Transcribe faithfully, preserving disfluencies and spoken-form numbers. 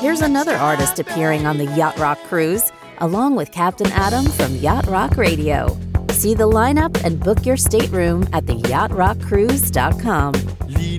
Here's another artist appearing on the Yacht Rock Cruise, along with Captain Adam from Yacht Rock Radio. See the lineup and book your stateroom at the yacht rock cruise dot com.